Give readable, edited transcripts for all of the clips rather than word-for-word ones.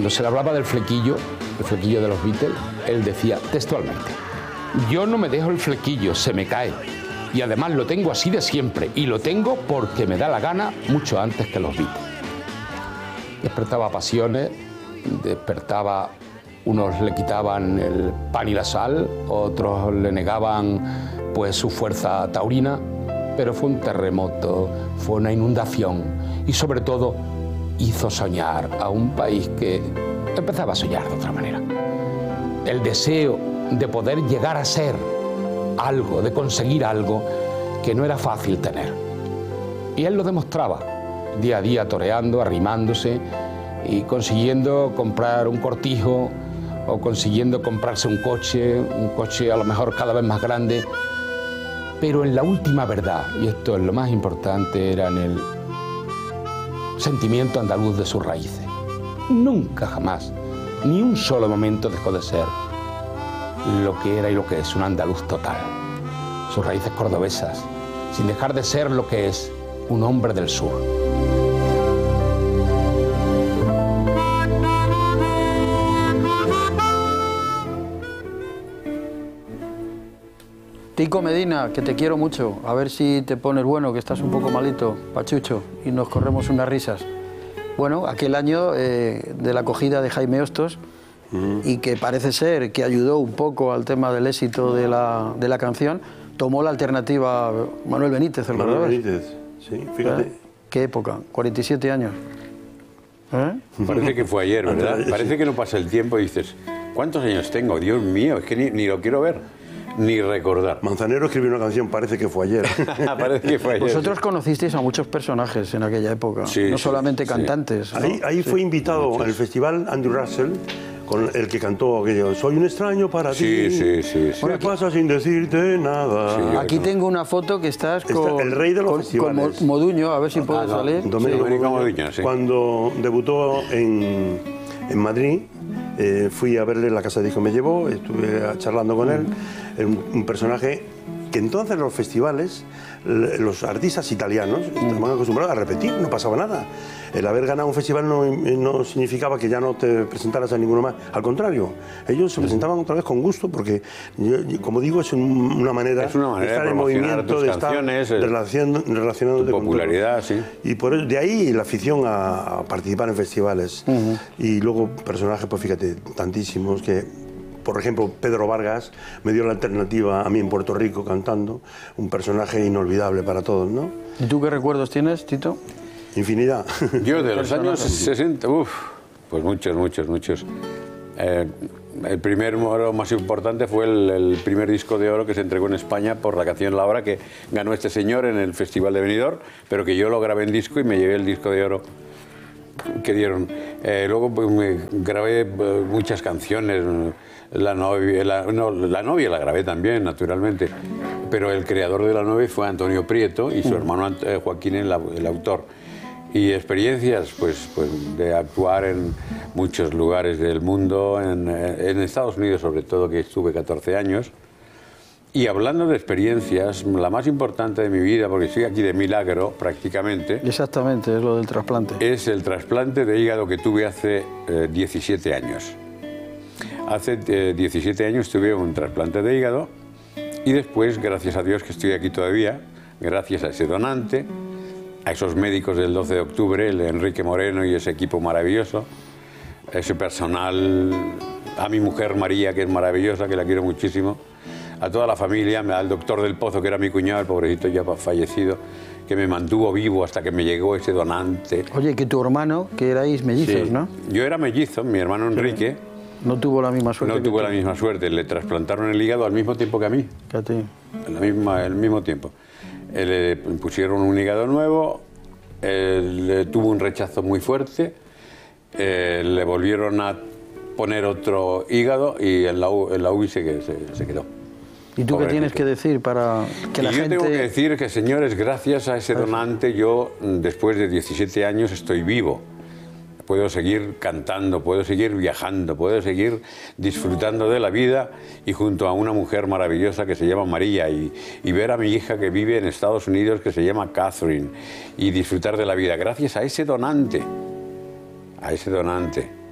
cuando se le hablaba del flequillo, el flequillo de los Beatles, él decía textualmente: yo no me dejo el flequillo, se me cae. Y además lo tengo así de siempre, y lo tengo porque me da la gana mucho antes que los Beatles. Despertaba pasiones, despertaba... Unos le quitaban el pan y la sal, otros le negaban pues su fuerza taurina, pero fue un terremoto, fue una inundación y sobre todo hizo soñar a un país que empezaba a soñar de otra manera. El deseo de poder llegar a ser algo, de conseguir algo que no era fácil tener. Y él lo demostraba, día a día toreando, arrimándose y consiguiendo comprar un cortijo o consiguiendo comprarse un coche a lo mejor cada vez más grande, pero en la última verdad, y esto es lo más importante, era en el sentimiento andaluz de sus raíces. Nunca jamás, ni un solo momento dejó de ser lo que era y lo que es un andaluz total. Sus raíces cordobesas, sin dejar de ser lo que es un hombre del sur. Tico Medina, que te quiero mucho, a ver si te pones bueno, que estás un poco malito, pachucho, y nos corremos unas risas. Bueno, aquel año de la acogida de Jaime Hostos, y que parece ser que ayudó un poco al tema del éxito de la canción, tomó la alternativa Manuel Benítez, el Manuel Cordobés. Benítez, sí, fíjate. ¿Qué época? 47 años. Parece que fue ayer, ¿verdad? Parece que no pasa el tiempo y dices, ¿cuántos años tengo? Dios mío, es que ni lo quiero ver. Ni recordar. Manzanero escribió una canción, parece que fue ayer. Parece que fue ayer. Vosotros conocisteis a muchos personajes en aquella época, sí, no solamente cantantes. Sí. ¿no? Ahí fue invitado en el festival Andrew Russell, con el que cantó aquello, soy un extraño para ti. Sí. ¿Qué pasa sin decirte nada? Sí, aquí tengo una foto que estás con el rey de los festivales. Con Moduño, a ver si puede salir. Domenico Moduño, sí. Cuando debutó en Madrid, fui a verle en la casa de disco, me llevó, estuve charlando con él. Era un personaje que entonces en los festivales los artistas italianos estaban acostumbrados a repetir, no pasaba nada. El haber ganado un festival no significaba que ya no te presentaras a ninguno más. Al contrario, ellos se presentaban otra vez con gusto porque, como digo, es una manera, de estar en promocionar movimiento, tus de estar canciones, relacionándote tu popularidad, sí. Y de ahí la afición a participar en festivales. Y luego personajes, pues fíjate, tantísimos que... Por ejemplo, Pedro Vargas me dio la alternativa a mí en Puerto Rico cantando, un personaje inolvidable para todos, ¿no? ¿Y tú qué recuerdos tienes, Tito? Infinidad. Yo de los años 60, pues muchos. El primer oro más importante fue el primer disco de oro que se entregó en España por la canción La Hora, que ganó este señor en el Festival de Benidorm, pero que yo lo grabé en disco y me llevé el disco de oro que dieron. Luego pues, me grabé muchas canciones. La novia la grabé también, naturalmente, pero el creador de La Novia fue Antonio Prieto y su hermano Joaquín, el autor. Y experiencias, pues de actuar en muchos lugares del mundo, en Estados Unidos sobre todo, que estuve 14 años. Y hablando de experiencias, la más importante de mi vida, porque estoy aquí de milagro prácticamente... Exactamente, es lo del trasplante. Es el trasplante de hígado que tuve hace 17 años. Hace 17 años tuve un trasplante de hígado y después, gracias a Dios que estoy aquí todavía, gracias a ese donante, a esos médicos del 12 de octubre, el Enrique Moreno y ese equipo maravilloso, ese personal, a mi mujer María, que es maravillosa, que la quiero muchísimo, a toda la familia, al doctor del Pozo, que era mi cuñado, el pobrecito ya fallecido, que me mantuvo vivo hasta que me llegó ese donante. Oye, que tu hermano, que erais mellizos, sí. ¿no? Yo era mellizo, mi hermano Enrique... No tuvo la misma suerte. No tuvo la misma suerte, le trasplantaron el hígado al mismo tiempo que a mí. Que a ti. Al mismo tiempo. Le pusieron un hígado nuevo, tuvo un rechazo muy fuerte, le volvieron a poner otro hígado y en la UBI se quedó. ¿Y tú qué tienes que decir para que la gente...? Yo tengo que decir que, señores, gracias a ese donante, yo, después de 17 años, estoy vivo. Puedo seguir cantando, puedo seguir viajando, puedo seguir disfrutando de la vida y junto a una mujer maravillosa que se llama María y ver a mi hija que vive en Estados Unidos que se llama Catherine y disfrutar de la vida. Gracias a ese donante,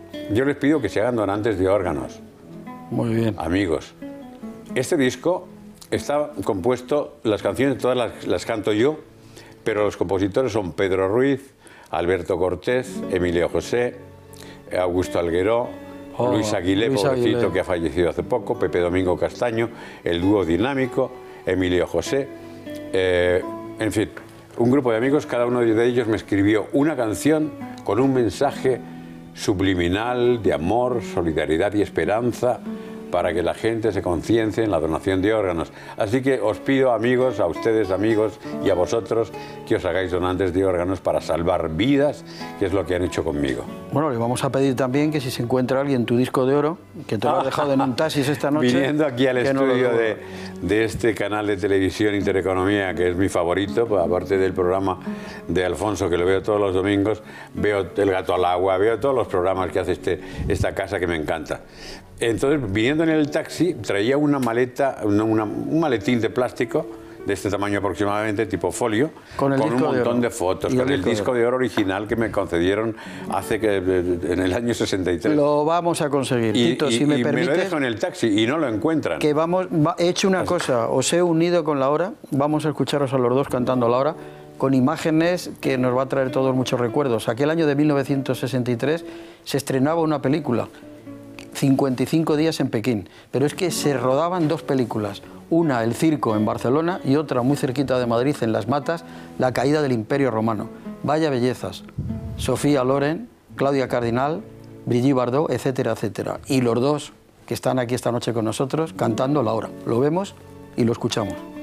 yo les pido que se hagan donantes de órganos. Muy bien. Amigos, este disco está compuesto, las canciones todas las canto yo, pero los compositores son Pedro Ruiz, Alberto Cortés, Emilio José, Augusto Algueró, Luis Aguilé, pobrecito, que ha fallecido hace poco, Pepe Domingo Castaño, el dúo dinámico, Emilio José, en fin, un grupo de amigos, cada uno de ellos me escribió una canción con un mensaje subliminal de amor, solidaridad y esperanza para que la gente se conciencie en la donación de órganos. Así que os pido, amigos, a ustedes, amigos, y a vosotros, que os hagáis donantes de órganos para salvar vidas, que es lo que han hecho conmigo. Bueno, le vamos a pedir también que si se encuentra alguien tu disco de oro, que te lo ha dejado en un taxis esta noche... Viniendo aquí al estudio de este canal de televisión Intereconomía, que es mi favorito, aparte del programa de Alfonso, que lo veo todos los domingos, veo El Gato al Agua, veo todos los programas que hace esta casa que me encanta. Entonces, viniendo en el taxi, traía una maleta, un maletín de plástico, de este tamaño aproximadamente, tipo folio, con un montón de fotos, con el disco de oro original que me concedieron en el año 63. Lo vamos a conseguir, Tito, si me permites. Me lo dejo en el taxi y no lo encuentran. Que he hecho una cosa, os he unido con Laura, vamos a escucharos a los dos cantando Laura, con imágenes que nos va a traer todos muchos recuerdos. Aquel año de 1963 se estrenaba una película, 55 días en Pekín, pero es que se rodaban dos películas, una El Circo en Barcelona y otra muy cerquita de Madrid, en Las Matas, La caída del Imperio Romano. Vaya bellezas, Sofía Loren, Claudia Cardinal, Brigitte Bardot, etcétera, etcétera. Y los dos que están aquí esta noche con nosotros cantando Laura. Lo vemos y lo escuchamos.